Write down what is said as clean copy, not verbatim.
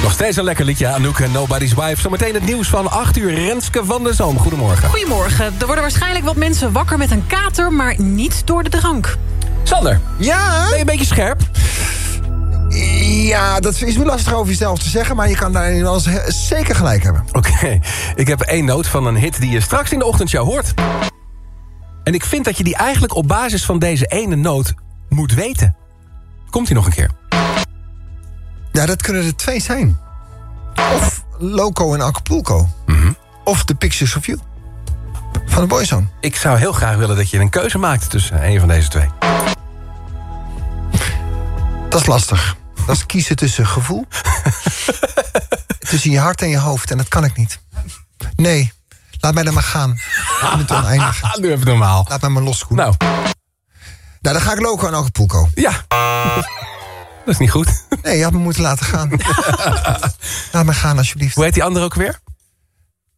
Nog steeds een lekker liedje, Anouk en Nobody's Wife. Zometeen het nieuws van 8 uur. Renske van der Zalm, goedemorgen. Goedemorgen. Er worden waarschijnlijk wat mensen wakker met een kater, maar niet door de drank. Sander, Ja? ben je een beetje scherp? Ja, dat is nu lastig over jezelf te zeggen, maar je kan daarin wel zeker gelijk hebben. Oké, ik heb 1 noot van een hit die je straks in de ochtendshow hoort. En ik vind dat je die eigenlijk op basis van deze ene noot moet weten. Komt-ie nog een keer? Ja, dat kunnen er 2 zijn. Of Loco en Acapulco. Of The Pictures of You. Van de Boyzone. Ik zou heel graag willen dat je een keuze maakt tussen een van deze 2. Dat is lastig. Dat is kiezen tussen gevoel. Tussen je hart en je hoofd. En dat kan ik niet. Nee, laat mij dan maar gaan. In het oneindige. Nu even normaal. Laat mij maar loskoelen. Nou, Dan ga ik Loco en Acapulco. ja. Dat is niet goed. Nee, je had me moeten laten gaan. Laat me gaan, alsjeblieft. Hoe heet die andere ook weer?